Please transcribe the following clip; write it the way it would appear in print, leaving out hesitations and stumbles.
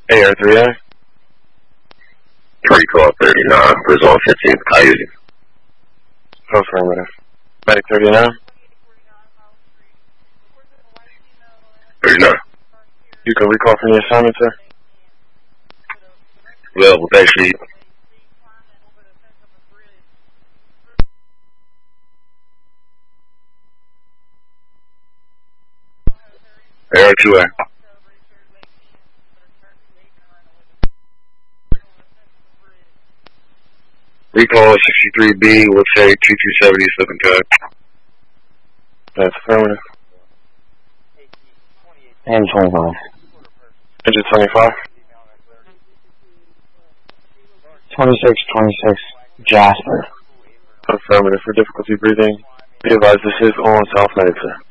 AR3A. Recall 39, Result 15, Coyote. Affirmative. Medic 39. 39. You can recall from the assignment, sir? Well, actually, AR2A. Recall 63B, let's say 2270, slipping tag. That's affirmative. And 25. Engine 25. 26, Jasper. Affirmative for difficulty breathing. Be advised this is on South Medic, sir.